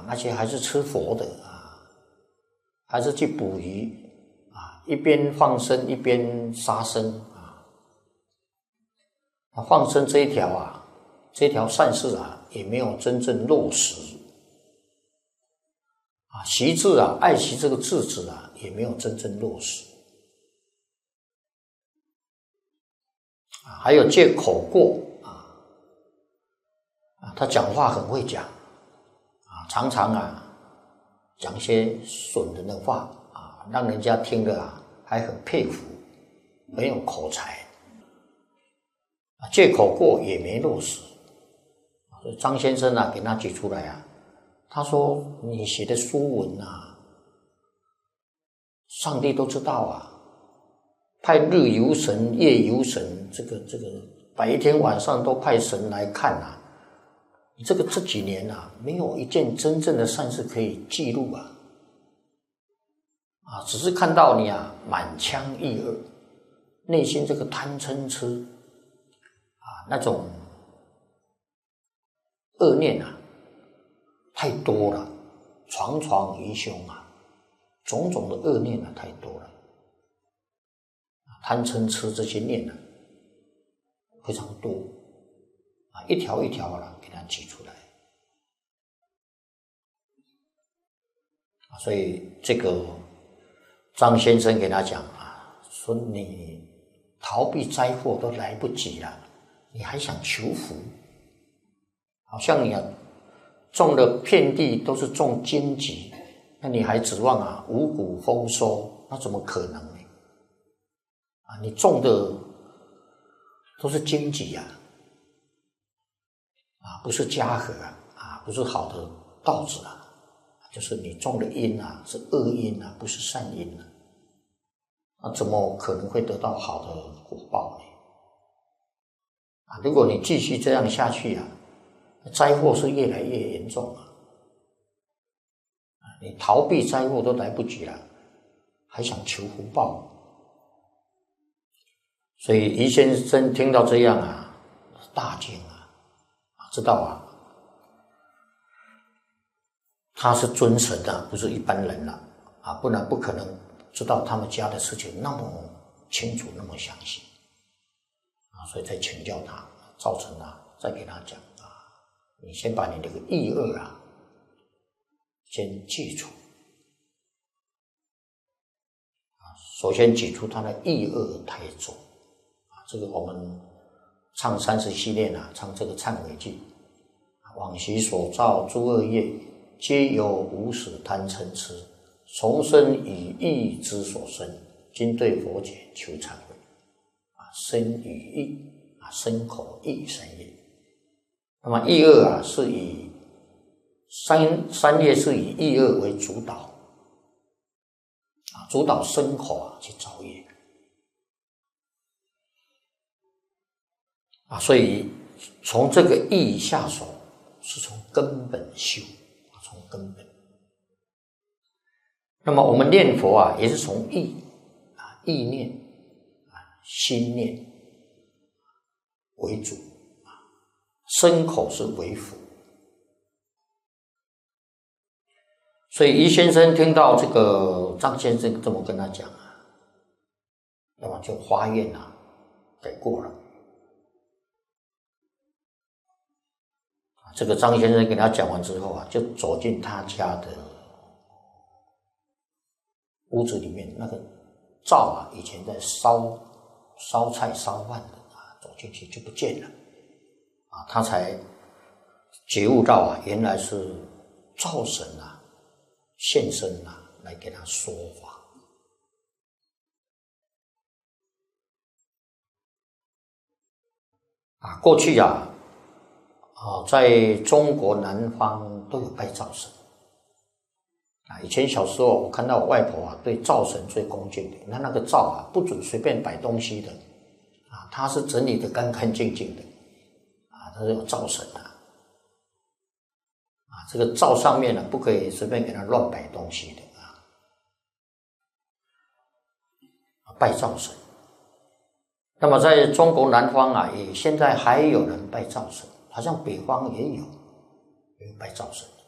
而且还是吃活的啊，还是去捕鱼啊，一边放生一边杀生啊。放生这一条啊，这条善事啊，也没有真正落实啊。惜字啊，爱惜这个字子啊，也没有真正落实啊。还有借口过啊，他讲话很会讲啊，常常啊讲一些损人的话啊，让人家听了啊还很佩服，很有口才啊。借口过也没落实。张先生啊，给他举出来啊，他说：“你写的书文啊，上帝都知道啊，派日游神、夜游神，这个白天晚上都派神来看啊。你这几年啊，没有一件真正的善事可以记录啊，只是看到你啊满腔意恶，内心这个贪嗔痴啊那种恶念啊太多了，床床疑凶啊，种种的恶念啊太多了，贪嗔痴这些念啊非常多啊，一条一条的给它举出来啊。所以这个张先生给他讲啊，说你逃避灾祸都来不及了，你还想求福？好像你啊种的遍地都是种荆棘，那你还指望啊五谷丰收？那怎么可能呢？啊，你种的都是荆棘啊，不是嘉禾啊，不是好的稻子啊，就是你种的因啊是恶因啊，不是善因啊，那怎么可能会得到好的果报呢？啊，如果你继续这样下去啊，灾祸是越来越严重啊！你逃避灾祸都来不及了，还想求福报？所以于先生听到这样啊，大惊啊，知道啊，他是尊神的，不是一般人了啊，不然不可能知道他们家的事情那么清楚，那么详细啊，所以才请教他，造成啊，再给他讲。你先把你这个意恶啊，先记住首先记出他的意恶太重这个我们唱30系列唱这个忏悔记，往昔所造诸恶业，皆由无始贪嗔痴，从生以意之所生，今对佛解求忏悔身语意身口意三业。那么意恶是以三业是以意恶为主导主导身口去造业所以从这个意下手是从根本修从根本。那么我们念佛也是从意意念心念为主，身口是为辅。所以于先生听到这个张先生这么跟他讲那么就发愿给过了。这个张先生给他讲完之后就走进他家的屋子里面，那个灶以前在烧菜烧饭的走进去就不见了他才觉悟到原来是灶神现身来给他说法过去在中国南方都有拜灶神以前小时候我看到我外婆对灶神最恭敬的，那个灶不准随便摆东西的它是整理的干干净净的它是有灶神这个灶上面不可以随便给它乱摆东西的拜灶神。那么在中国南方也现在还有人拜灶神，好像北方也有拜灶神